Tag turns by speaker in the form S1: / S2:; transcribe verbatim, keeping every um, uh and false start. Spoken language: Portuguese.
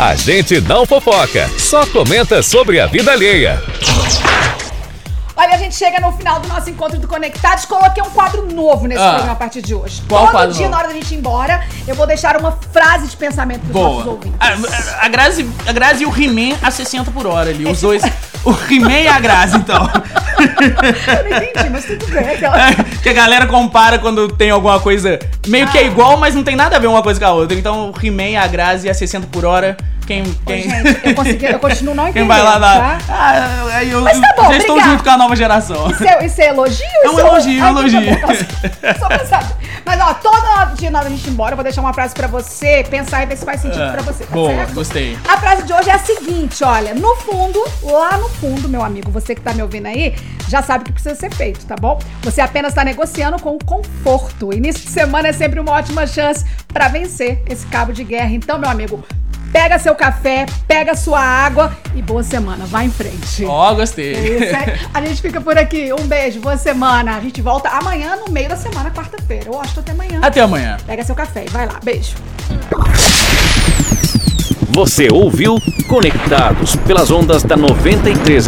S1: A gente não fofoca, só comenta sobre a vida alheia.
S2: Olha, a gente chega no final do nosso encontro do Conectados. Coloquei um quadro novo nesse
S3: Ah.
S2: programa a partir de hoje.
S3: Qual
S2: Todo
S3: quadro
S2: dia,
S3: novo?
S2: na hora da gente ir embora, eu vou deixar uma frase de pensamento pros nossos
S3: Boa.
S2: ouvintes.
S3: A, a, Grazi, a Grazi e o He-Man a sessenta por hora ali. Os dois. O He-Man e a Grazi, então.
S2: Eu não entendi, mas tudo bem. Aquela...
S3: É, que a galera compara quando tem alguma coisa meio que é igual, mas não tem nada a ver uma coisa com a outra. Então o He-Man e a Grazi a sessenta por hora. Quem. quem...
S2: Ô, gente, eu, consegui, eu continuo não entendendo.
S3: Quem vai lá dar.
S2: Tá?
S3: Ah, aí eu,
S2: Mas tá bom,
S3: já estou
S2: obrigada.
S3: junto com a nova geração.
S2: Isso é, isso é elogio?
S3: É um
S2: Isso
S3: elogio,
S2: Ai,
S3: elogio.
S2: tá bom, só pra saber. Mas ó, todo dia na hora da gente ir embora, eu vou deixar uma frase pra você pensar e ver se faz sentido
S3: Ah,
S2: pra você. Tá
S3: boa,
S2: certo?
S3: gostei.
S2: A frase de hoje é a seguinte, olha, no fundo, lá no fundo, meu amigo, você que tá me ouvindo aí, já sabe o que precisa ser feito, tá bom? Você apenas tá negociando com o conforto. Início de semana é sempre uma ótima chance pra vencer esse cabo de guerra. Então, meu amigo, pega seu café, pega sua água e boa semana. Vai em frente.
S3: Ó, oh, gostei.
S2: É isso aí. A gente fica por aqui. Um beijo, boa semana. A gente volta amanhã no meio da semana, quarta-feira. Eu acho que até amanhã.
S3: Até amanhã.
S2: Pega seu café e vai lá. Beijo.
S1: Você ouviu Conectados pelas ondas da noventa e três.